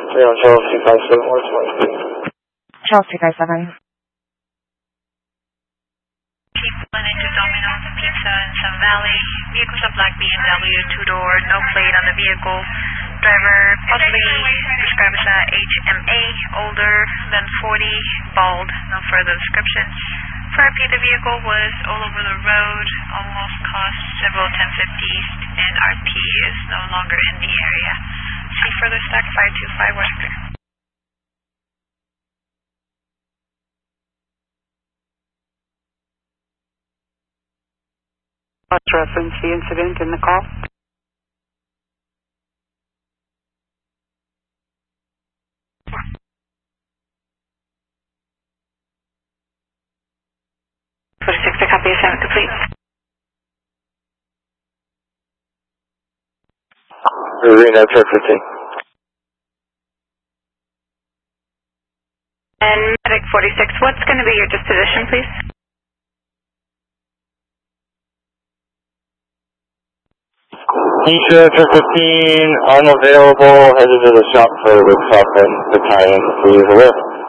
on Charles 257, what's my speed? Charles 257. Keep running to Domino's Pizza in Sun Valley. Vehicle's a black BMW, two-door, no plate on the vehicle. Driver possibly described as a HMA, older than 40, bald, no further description. For RP, the vehicle was all over the road, almost cost several 1050s, and RP is no longer in the area. See further stack 525 Washington. Let's reference the incident in the call. A copy assignment complete. Reno 1015. And Medic 46, what's going to be your disposition, please? Keisha 1015, unavailable, headed to the shop for the South End Battalion. Please aware.